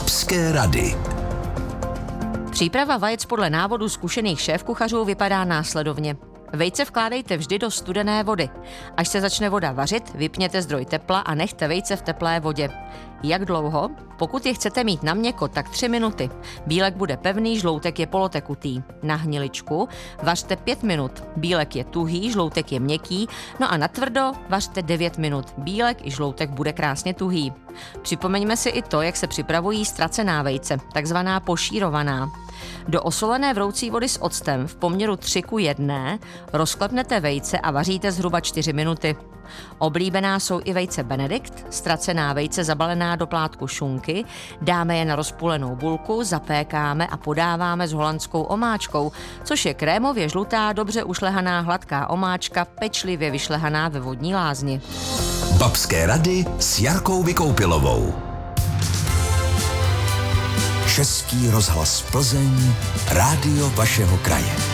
Babské rady. Příprava vajec podle návodu zkušených šéfkuchařů vypadá následovně. Vejce vkládejte vždy do studené vody. Až se začne voda vařit, vypněte zdroj tepla a nechte vejce v teplé vodě. Jak dlouho? Pokud je chcete mít na měkko, tak 3 minuty. Bílek bude pevný, žloutek je polotekutý. Na hniličku vařte 5 minut. Bílek je tuhý, žloutek je měkký, no a na tvrdo vařte 9 minut. Bílek i žloutek bude krásně tuhý. Připomeňme si i to, jak se připravují ztracená vejce, takzvaná pošírovaná. Do osolené vroucí vody s octem v poměru 3:1 rozklepnete vejce a vaříte zhruba 4 minuty. Oblíbená jsou i vejce Benedikt, ztracená vejce zabalená do plátku šunky, dáme je na rozpůlenou bulku, zapékáme a podáváme s holandskou omáčkou, což je krémově žlutá, dobře ušlehaná hladká omáčka, pečlivě vyšlehaná ve vodní lázni. Babské rady s Jarkou Vykoupilovou. Český rozhlas Plzeň, rádio vašeho kraje.